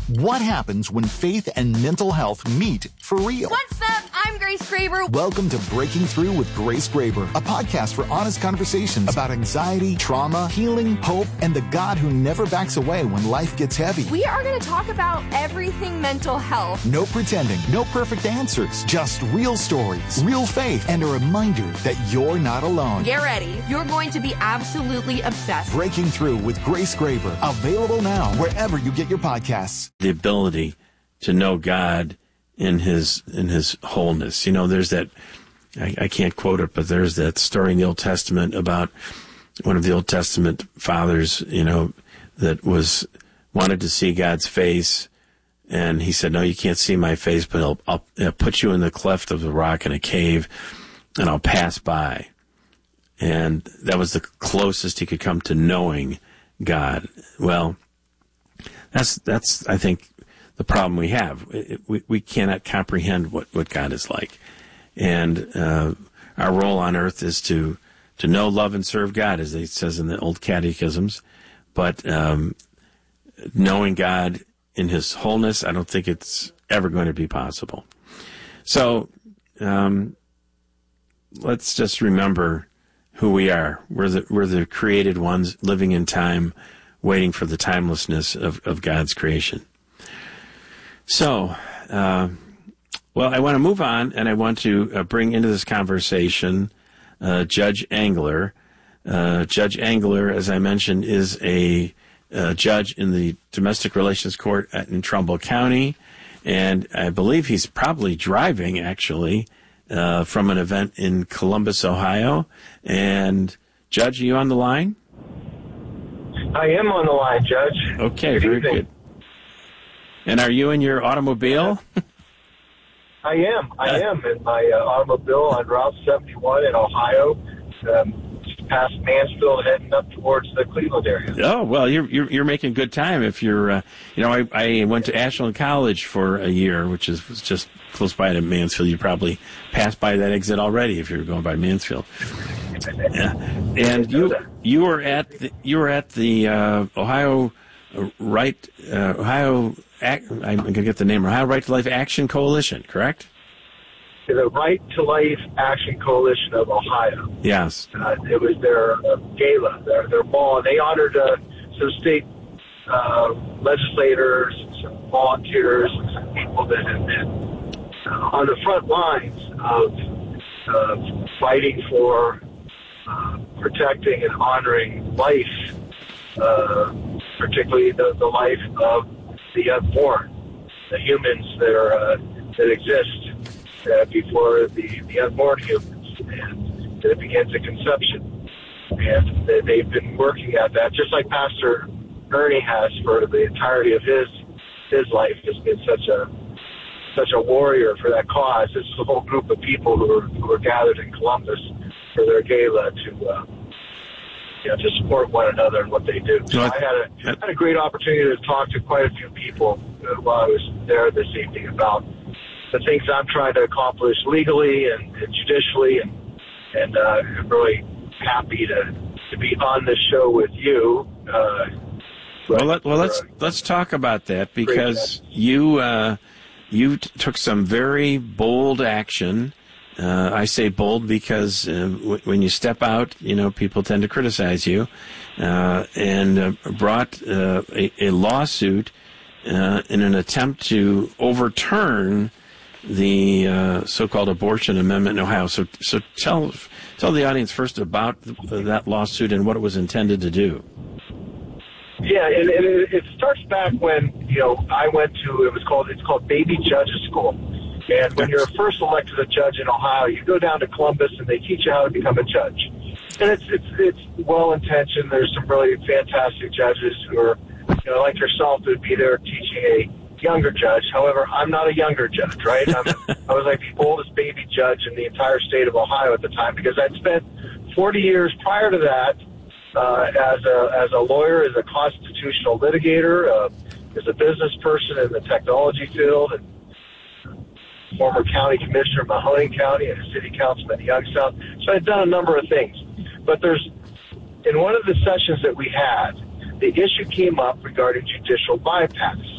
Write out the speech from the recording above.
What happens when faith and mental health meet for real? What's up? I'm Grace Graber. Welcome to Breaking Through with Grace Graber, a podcast for honest conversations about anxiety, trauma, healing, hope, and the God who never backs away when life gets heavy. We are going to talk about everything mental health. No pretending, no perfect answers, just real stories, real faith, and a reminder that you're not alone. Get ready. You're going to be absolutely obsessed. Breaking Through with Grace Graber, available now wherever you get your podcasts. The ability to know God in his wholeness. You know, there's that, I can't quote it, but there's that story in the Old Testament about one of the Old Testament fathers, you know, that wanted to see God's face. And he said, no, you can't see my face, but I'll put you in the cleft of the rock in a cave and I'll pass by. And that was the closest he could come to knowing God. Well, that's I think, the problem we have. We cannot comprehend what God is like. And our role on earth is to know, love, and serve God, as it says in the old catechisms. But knowing God in his wholeness, I don't think it's ever going to be possible. So let's just remember who we are. We're the created ones living in time, waiting for the timelessness of God's creation. So, I want to move on, and I want to bring into this conversation Judge Engler. Judge Engler, as I mentioned, is a judge in the Domestic Relations Court in Trumbull County, and I believe he's probably driving, actually, from an event in Columbus, Ohio. And, Judge, are you on the line? I am on the line, Judge. Okay, very good. And are you in your automobile? I am in my automobile on Route 71 in Ohio, past Mansfield, heading up towards the Cleveland area. Oh, well, you're making good time. If you're, I went to Ashland College for a year, which was just close by to Mansfield. You probably passed by that exit already if you were going by Mansfield. Yeah. And you were at the Ohio Ohio. I'm going to get the name. Ohio Right to Life Action Coalition, correct? The Right to Life Action Coalition of Ohio. Yes. It was their gala, their ball. They honored some state legislators, some volunteers, some people that have been on the front lines of fighting for protecting and honoring life, particularly the life of the unborn, the humans that exist before the unborn humans, and that it begins at conception. And they've been working at that, just like Pastor Ernie has for the entirety of his life. Has been such a warrior for that cause. This is a whole group of people who are gathered in Columbus for their gala to support one another and what they do. So I had a great opportunity to talk to quite a few people while I was there this evening about the things I'm trying to accomplish legally and judicially, and I'm really happy to be on this show with you. Let's talk about that, because you took some very bold action. I say bold because when you step out, people tend to criticize you, and brought a lawsuit in an attempt to overturn the so-called abortion amendment in Ohio. So tell the audience first about that lawsuit and what it was intended to do. Yeah, and it starts back when I went to it's called Baby Judges School. And when you're first elected a judge in Ohio, you go down to Columbus and they teach you how to become a judge. And it's well intentioned. There's some really fantastic judges who are, like yourself, who'd be there teaching a younger judge. However, I'm not a younger judge, right? I was like the oldest baby judge in the entire state of Ohio at the time, because I'd spent 40 years prior to that as a lawyer, as a constitutional litigator, as a business person in the technology field, and former county commissioner of Mahoning County and a city councilman in Youngstown. So I'd done a number of things. But in one of the sessions that we had, the issue came up regarding judicial bypass.